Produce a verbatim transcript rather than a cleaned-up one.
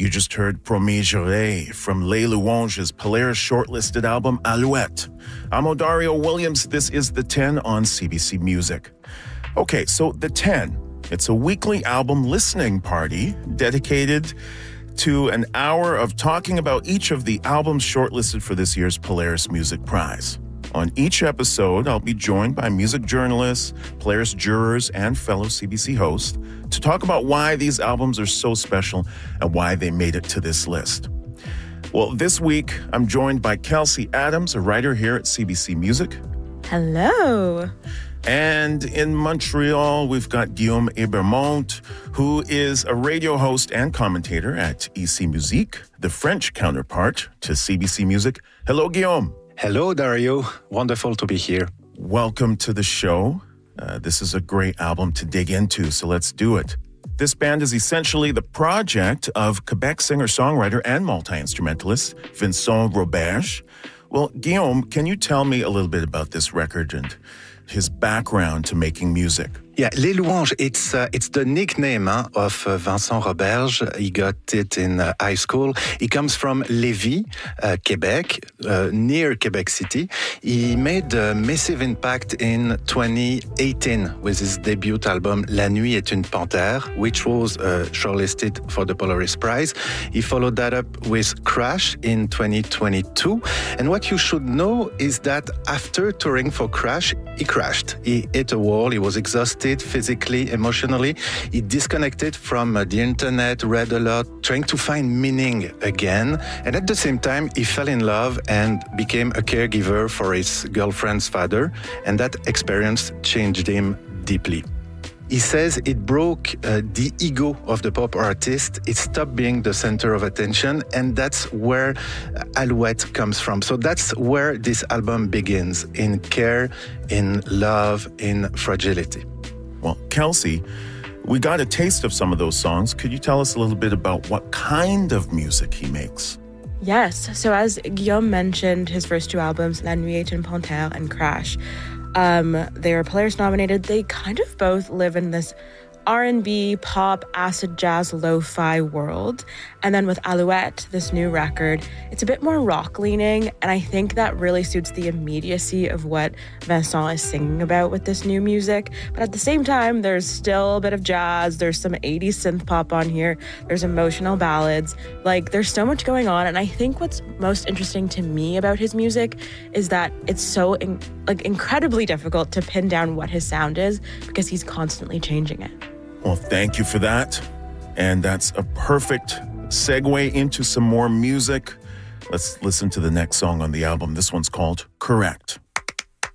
You just heard Promis Juré from Les Louanges' Polaris shortlisted album Alouette. I'm Odario Williams. This is The ten on C B C Music. Okay, so The ten, it's a weekly album listening party dedicated to an hour of talking about each of the albums shortlisted for this year's Polaris Music Prize. On each episode, I'll be joined by music journalists, Polaris jurors, and fellow C B C hosts to talk about why these albums are so special and why they made it to this list. Well, this week, I'm joined by Kelsey Adams, a writer here at C B C Music. Hello. And in Montreal, we've got Guillaume Ebermont, who is a radio host and commentator at E C Musique, the French counterpart to C B C Music. Hello, Guillaume. Hello, Dario. Wonderful to be here. Welcome to the show. Uh, this is a great album to dig into, so let's do it. This band is essentially the project of Quebec singer-songwriter and multi-instrumentalist Vincent Roberge. Well, Guillaume, can you tell me a little bit about this record and his background to making music? Yeah, Les Louanges, it's, uh, it's the nickname huh, of uh, Vincent Roberge. He got it in uh, high school. He comes from Lévis, uh, Quebec, uh, near Quebec City. He made a massive impact in twenty eighteen with his debut album La Nuit est une panthère, which was uh, shortlisted for the Polaris Prize. He followed that up with Crash in twenty twenty-two. And what you should know is that after touring for Crash, he crashed. He hit a wall. He was exhausted physically, emotionally. He disconnected from uh, the internet, read a lot, trying to find meaning again. And at the same time, he fell in love and became a caregiver for his girlfriend's father. And that experience changed him deeply. He says it broke uh, the ego of the pop artist. It stopped being the center of attention, and that's where uh, Alouette comes from. So that's where this album begins, in care, in love, in fragility. Well, Kelsey, we got a taste of some of those songs. Could you tell us a little bit about what kind of music he makes? Yes. So as Guillaume mentioned, his first two albums, La Nuit est une panthère and Crash, um, they were Polaris nominated. They kind of both live in this R and B, pop, acid jazz, lo-fi world. And then with Alouette, this new record, it's a bit more rock-leaning, and I think that really suits the immediacy of what Vincent is singing about with this new music. But at the same time, there's still a bit of jazz, there's some eighties synth pop on here, there's emotional ballads. Like, there's so much going on, and I think what's most interesting to me about his music is that it's so in- like incredibly difficult to pin down what his sound is because he's constantly changing it. Well, thank you for that. And that's a perfect segue into some more music. Let's listen to the next song on the album. This one's called Correct.